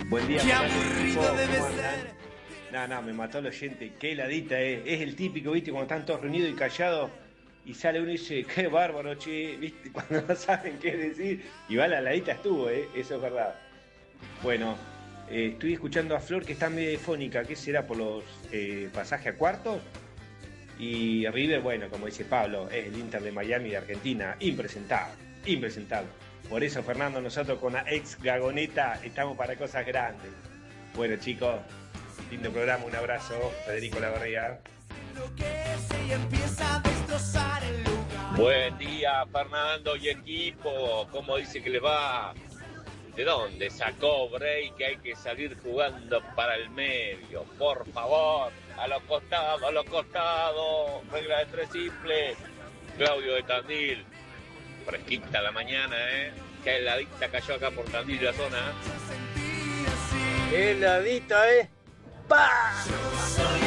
Buen día, Qué Morales, aburrido equipo. debe ¿Cómo andan? ser. No, me mató el oyente. Qué heladita es. Es el típico, ¿viste? Cuando están todos reunidos y callados y sale uno y dice, qué bárbaro, che, ¿viste? Cuando no saben qué decir. Y va, la heladita estuvo, eso es verdad. Bueno, estoy escuchando a Flor que está medio fónica. ¿Qué será por los pasajes a cuartos? Y River, bueno, como dice Pablo, es el Inter de Miami de Argentina. Impresentable, impresentable. Por eso, Fernando, nosotros con la ex Gagoneta estamos para cosas grandes. Bueno, chicos, lindo programa, un abrazo. Federico Lavarría. Buen día, Fernando y equipo. ¿Cómo dice que le va? ¿De dónde sacó Bray que hay que salir jugando para el medio? Por favor, a los costados, a los costados. Regla de tres simple. Claudio de Tandil. Fresquita la mañana, Qué heladita cayó acá por Tandil la zona. Heladita, ¡Pa! Yo soy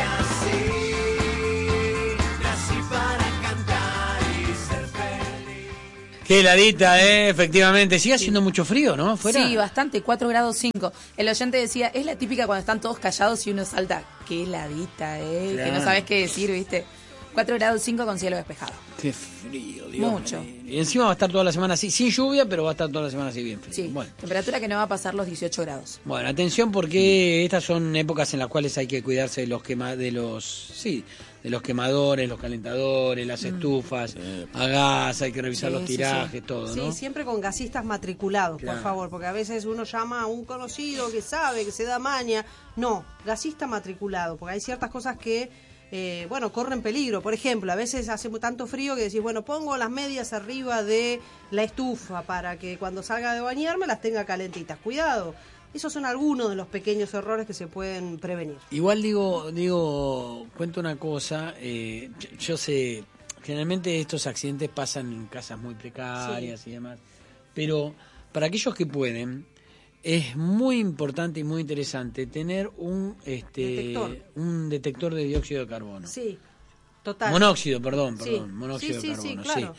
así, nací para cantar y ser feliz. Qué heladita, efectivamente. Sigue haciendo mucho frío, ¿no? ¿Fuera? Sí, bastante, 4 grados 5. El oyente decía, es la típica cuando están todos callados y uno salta. Qué heladita, Claro. que no sabes qué decir, ¿viste? 4 grados 5 con cielo despejado. Qué frío, Dios Mucho. mío. Y encima va a estar toda la semana así, sin lluvia, pero va a estar toda la semana así bien frío. Sí, Bueno. temperatura que no va a pasar los 18 grados. Bueno, atención porque estas son épocas en las cuales hay que cuidarse de los quemadores, los calentadores, las estufas, a gas, hay que revisar Sí, los sí, tirajes, todo, ¿no? Sí, siempre con gasistas matriculados, Claro. por favor, porque a veces uno llama a un conocido que sabe, que se da maña. No, gasista matriculado, porque hay ciertas cosas que, corren peligro. Por ejemplo, a veces hace tanto frío que decís, bueno, pongo las medias arriba de la estufa para que cuando salga de bañarme las tenga calentitas. Cuidado, esos son algunos de los pequeños errores que se pueden prevenir. Igual cuento una cosa, yo sé, generalmente estos accidentes pasan en casas muy precarias y demás, pero para aquellos que pueden, es muy importante y muy interesante tener un detector de dióxido de carbono. Sí, total. Monóxido, perdón, Sí. monóxido Sí, de sí, carbono, claro.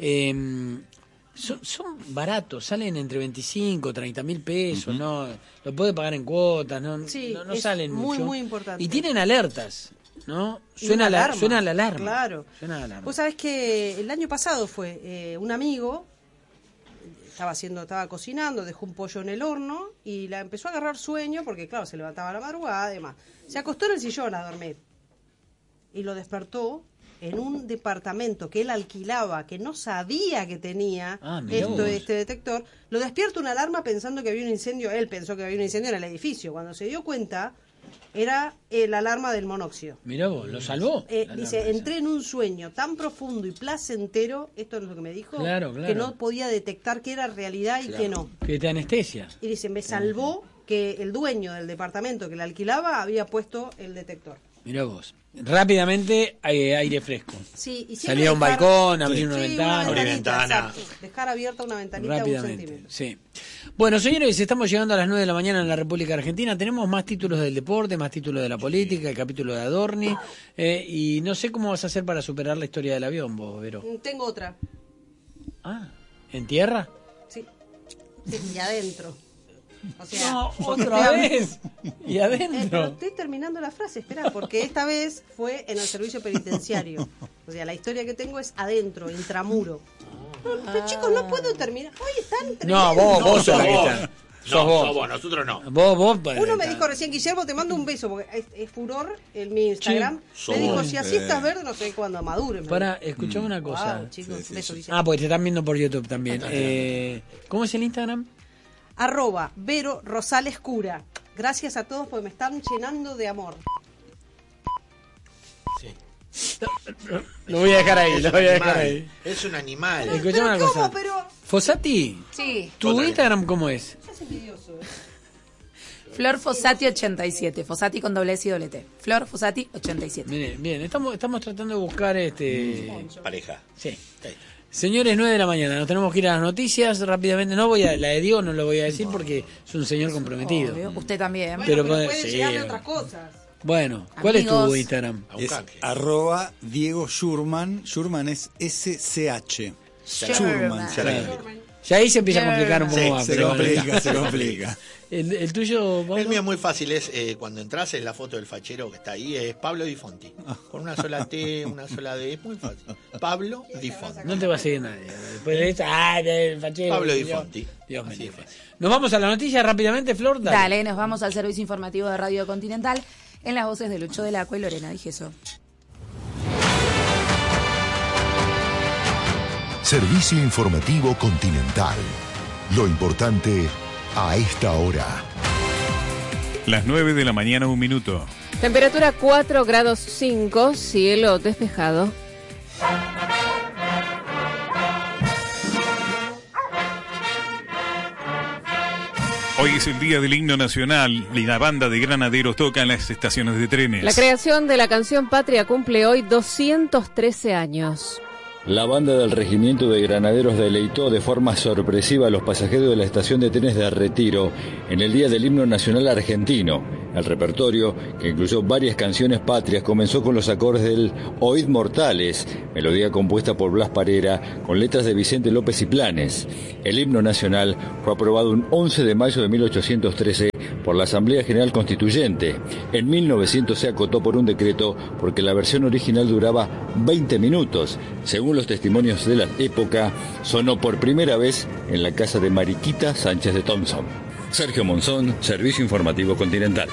Son baratos, salen entre 25, 30 mil pesos, ¿no? Lo puede pagar en cuotas, no, Sí, no es salen muy, mucho. muy importante. Y tienen alertas, ¿no? Y Suena una la alarma. alarma. Claro. Suena la alarma. Vos sabés que el año pasado fue un amigo, estaba cocinando, dejó un pollo en el horno y la empezó a agarrar sueño porque, claro, se levantaba a la madrugada, además. Se acostó en el sillón a dormir y lo despertó en un departamento que él alquilaba, que no sabía que tenía mirá vos. este detector. Lo despierta una alarma pensando que había un incendio. Él pensó que había un incendio en el edificio. Cuando se dio cuenta, era la alarma del monóxido. Mirá vos, ¿lo salvó? La Dice, alarma entré en un sueño tan profundo y placentero, esto es lo que me dijo, Claro, claro. que no podía detectar que era realidad y que no. esa. Que te anestesia. Y dice, me salvó que el dueño del departamento que le alquilaba había puesto el detector. Mirá vos. Rápidamente, aire fresco. Sí, y siempre Salir a un dejar- balcón, abrir una Sí, ventana. ventanita, ventana. exacto. Dejar abierta una ventanita a un Rápidamente, centímetro. sí. Bueno, señores, estamos llegando a las 9 de la mañana en la República Argentina. Tenemos más títulos del deporte, más títulos de la política, el capítulo de Adorni. Y no sé cómo vas a hacer para superar la historia del avión, vos, Vero. Tengo otra, Ah, ¿en tierra? sí, y adentro. O sea, No, porque otra te- vez. Y pero adentro. estoy terminando la frase, espera, porque esta vez fue en el servicio penitenciario. O sea, la historia que tengo es adentro, intramuro. Pero chicos, no puedo terminar. Hoy están No, tremendos. vos sos la que vos. está. No, Sos vos. sos vos, nosotros no. Vos. Uno me dijo recién, Guillermo, te mando un beso, porque es furor en mi Instagram. Sí. Me dijo, Somos, si así estás verde, no sé cuándo madure. Para, escuchame una cosa. Wow, chicos, beso, dice. Ah, porque te están viendo por YouTube también. ¿Cómo es el Instagram? @Vero Rosales Cura. Gracias a todos porque me están llenando de amor. Lo voy a dejar ahí, Es lo un voy a dejar animal. ahí. Es un animal. Escuchame Pero una ¿cómo? cosa. Pero Fossati, Sí, ¿tu Otra vez. Instagram cómo es? es envidioso, Flor Fossati 87. Fossati con doble S y doble T. Flor Fossati 87. Bien, estamos tratando de buscar Pareja. Sí. Señores, 9 de la mañana, nos tenemos que ir a las noticias rápidamente. No voy a, la de Diego no lo voy a decir porque es un señor comprometido. Obvio. Usted también. Pero Pero puede- pueden sí, llegarle obvio. otras cosas. Bueno, ¿cuál es tu Amigos. Instagram? A un Es canje. @Diego Schurman. Schurman es SCH. Schurman. Schurman. Claro. Ya ahí se empieza a complicar un poco Sí, más. se pero complica, se complica. El tuyo, Pablo? El mío es muy fácil, es cuando entras es la foto del fachero que está ahí, es Pablo Di Fonti. Con una sola T, una sola D, es muy fácil. Pablo Di Fonti. No te va a seguir nadie. Después de esto, el fachero. Pablo Di Dios, Fonti. Dios me Así libre. es. Nos vamos a la noticia rápidamente, Flor. Dale, nos vamos al servicio informativo de Radio Continental en las voces de Lucho del Acua y Lorena Dijeso. Servicio informativo Continental. Lo importante a esta hora. Las 9 de la mañana, 1 minuto. Temperatura 4 grados 5, cielo despejado. Hoy es el día del himno nacional y la banda de granaderos toca en las estaciones de trenes. La creación de la canción Patria cumple hoy 213 años. La banda del Regimiento de Granaderos deleitó de forma sorpresiva a los pasajeros de la estación de trenes de Retiro en el Día del Himno Nacional Argentino. El repertorio, que incluyó varias canciones patrias, comenzó con los acordes del Oíd Mortales, melodía compuesta por Blas Parera, con letras de Vicente López y Planes. El himno nacional fue aprobado un 11 de mayo de 1813 por la Asamblea General Constituyente. En 1900 se acotó por un decreto porque la versión original duraba 20 minutos. Según los testimonios de la época, sonó por primera vez en la casa de Mariquita Sánchez de Thompson. Sergio Monzón, Servicio Informativo Continental.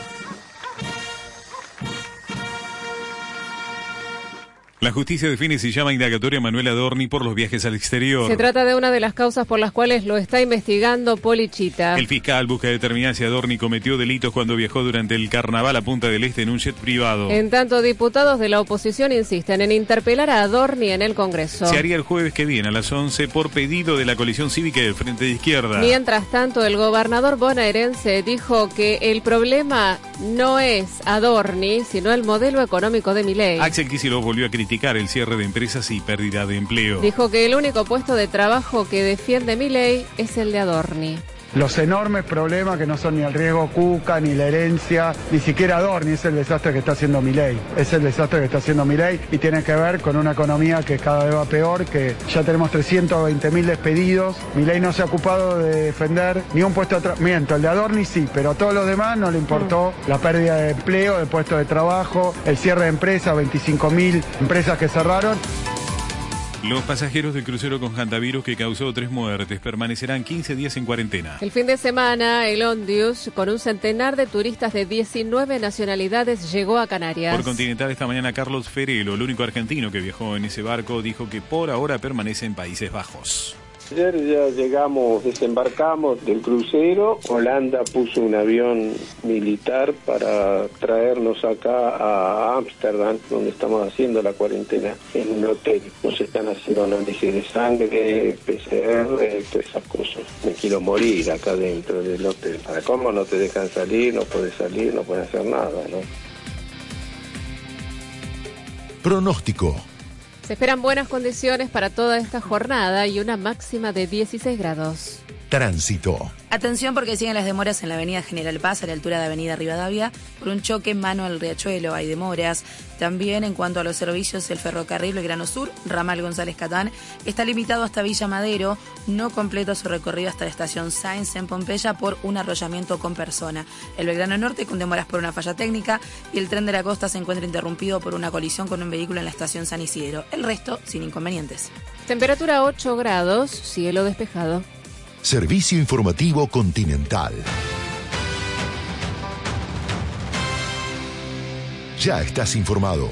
La justicia define si llama indagatoria a Manuel Adorni por los viajes al exterior. Se trata de una de las causas por las cuales lo está investigando Polichita. El fiscal busca determinar si Adorni cometió delitos cuando viajó durante el carnaval a Punta del Este en un jet privado. En tanto, diputados de la oposición insisten en interpelar a Adorni en el Congreso. Se haría el jueves que viene a las 11 por pedido de la coalición cívica del Frente de Izquierda. Mientras tanto, el gobernador bonaerense dijo que el problema no es Adorni, sino el modelo económico de Milei. Axel Kicillof volvió a criticar el cierre de empresas y pérdida de empleo. Dijo que el único puesto de trabajo que defiende Milei es el de Adorni. Los enormes problemas que no son ni el riesgo Cuca, ni la herencia, ni siquiera Adorni, es el desastre que está haciendo Milei. Es el desastre que está haciendo Milei y tiene que ver con una economía que cada vez va peor, que ya tenemos 320.000 despedidos. Milei no se ha ocupado de defender ni un puesto de trabajo. Miento, el de Adorni sí, pero a todos los demás no le importó la pérdida de empleo, de puestos de trabajo, el cierre de empresas, 25.000 empresas que cerraron. Los pasajeros del crucero con hantavirus que causó 3 muertes permanecerán 15 días en cuarentena. El fin de semana, el Ondius, con un centenar de turistas de 19 nacionalidades, llegó a Canarias. Por Continental esta mañana, Carlos Ferelo, el único argentino que viajó en ese barco, dijo que por ahora permanece en Países Bajos. Ayer ya llegamos, desembarcamos del crucero. Holanda puso un avión militar para traernos acá a Ámsterdam, donde estamos haciendo la cuarentena en un hotel. Nos están haciendo análisis de sangre, PCR, todas esas cosas. Me quiero morir acá dentro del hotel. ¿Cómo no te dejan salir? No puedes salir, no puedes hacer nada, ¿no? Pronóstico. Se esperan buenas condiciones para toda esta jornada y una máxima de 16 grados. Tránsito. Atención porque siguen las demoras en la avenida General Paz, a la altura de avenida Rivadavia, por un choque en mano al Riachuelo. Hay demoras. También en cuanto a los servicios, el ferrocarril Belgrano Sur, ramal González Catán, está limitado hasta Villa Madero, no completo su recorrido hasta la estación Sáenz en Pompeya por un arrollamiento con persona. El Belgrano Norte con demoras por una falla técnica y el tren de la costa se encuentra interrumpido por una colisión con un vehículo en la estación San Isidro. El resto sin inconvenientes. Temperatura 8 grados, cielo despejado. Servicio informativo Continental. Ya estás informado.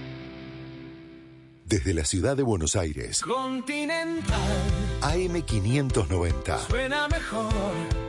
Desde la ciudad de Buenos Aires, Continental AM590. suena mejor.